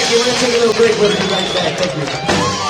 Thank you. We're going to take a little break. We'll be right back. Thank you.